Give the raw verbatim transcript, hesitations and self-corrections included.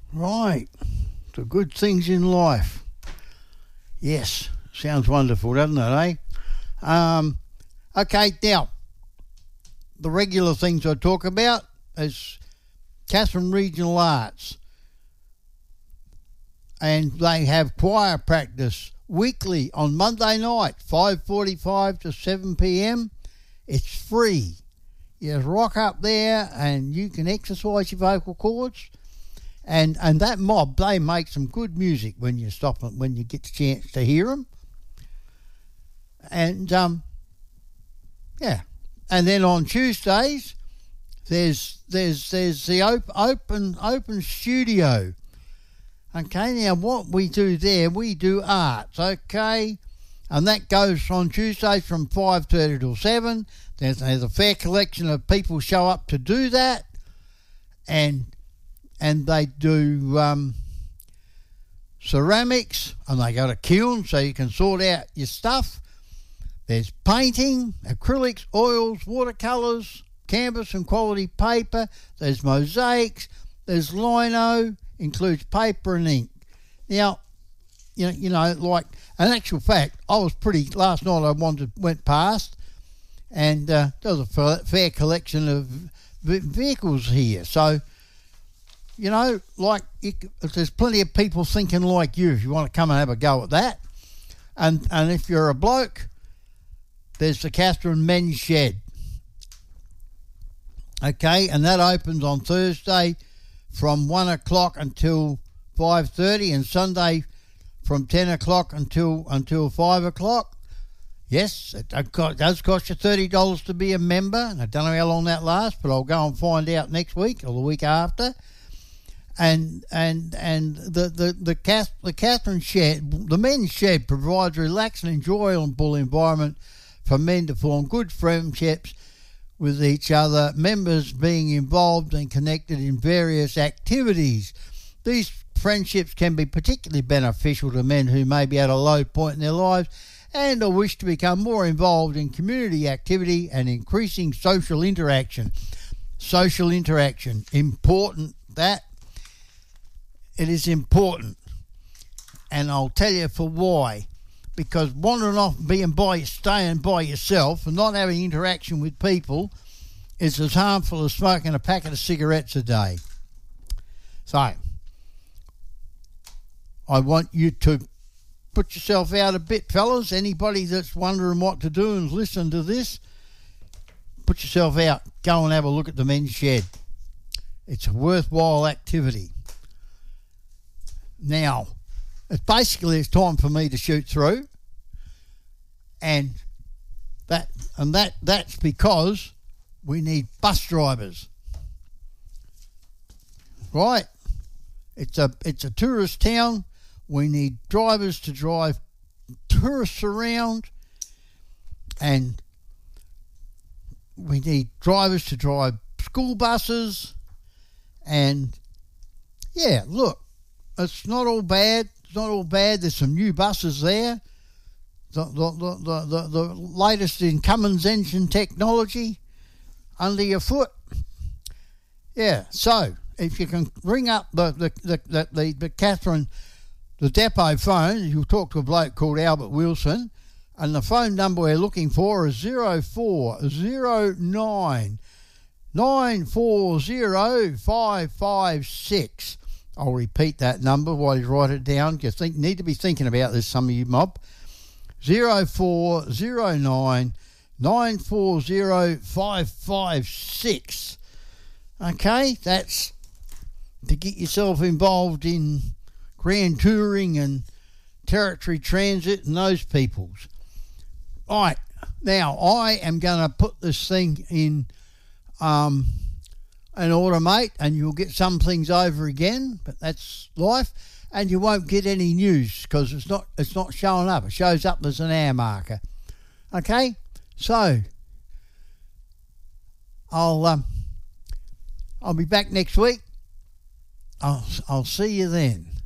Right, the good things in life. Yes, sounds wonderful, doesn't it, eh? Um, okay, now, the regular things I talk about is Katherine Regional Arts. And they have choir practice weekly on Monday night, five forty-five to seven p.m. It's free. You just rock up there and you can exercise your vocal cords. And and that mob, they make some good music when you stop when you get the chance to hear them. And um, yeah, and then on Tuesdays, there's there's there's the op- open open studio. Okay, now what we do there, we do arts. Okay, and that goes on Tuesdays from five thirty till seven. There's, there's a fair collection of people show up to do that, and. And they do um, ceramics, and they got a kiln so you can sort out your stuff. There's painting, acrylics, oils, watercolours, canvas and quality paper. There's mosaics. There's lino, includes paper and ink. Now, you know, you know, like, in actual fact, I was pretty, last night I wanted, went past, and uh, there was a fair collection of vehicles here. So, you know, like, you, there's plenty of people thinking like you if you want to come and have a go at that. And and if you're a bloke, there's the Katherine Men's Shed. Okay, and that opens on Thursday from one o'clock until five thirty, and Sunday from ten o'clock until until five o'clock. Yes, it does cost you thirty dollars to be a member, and I don't know how long that lasts, but I'll go and find out next week or the week after. And and and the the the, Kath, the Katherine Shed, the Men's Shed, provides a relaxed and enjoyable environment for men to form good friendships with each other, members being involved and connected in various activities. These friendships can be particularly beneficial to men who may be at a low point in their lives and or wish to become more involved in community activity and increasing social interaction. Social interaction, important that. It is important, and I'll tell you for why. Because wandering off and being by, staying by yourself and not having interaction with people is as harmful as smoking a packet of cigarettes a day. So, I want you to put yourself out a bit, fellas. Anybody that's wondering what to do and listen to this, put yourself out. Go and have a look at the Men's Shed. It's a worthwhile activity. Now, it's basically it's time for me to shoot through, and that and that that's because we need bus drivers, right? It's a it's a tourist town. We need drivers to drive tourists around, and we need drivers to drive school buses, and yeah, look. It's not all bad. It's not all bad. There's some new buses there. The the, the, the, the latest in Cummins engine technology under your foot. Yeah, so if you can ring up the the, the, the, the, the Katherine, the depot phone, you'll talk to a bloke called Albert Wilson, and the phone number we're looking for is zero four zero nine nine four zero five five six. I'll repeat that number while you write it down. You think, need to be thinking about this, some of you mob. zero four zero nine nine four zero five five six. Okay, that's to get yourself involved in grand touring and territory transit and those peoples. All right, now I am going to put this thing in um, an automate, and you'll get some things over again, but that's life. And you won't get any news because it's not it's not showing up. It shows up as an hour marker. Okay, so I'll um, I'll be back next week. I'll I'll see you then.